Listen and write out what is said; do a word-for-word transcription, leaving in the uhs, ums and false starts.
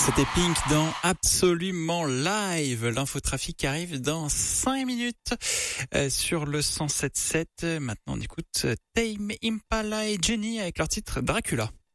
C'était Pink dans Absolument Live. L'infotrafic arrive dans cinq minutes euh, sur le cent sept virgule sept. Maintenant, on écoute Tame Impala et Jenny avec leur titre Dracula.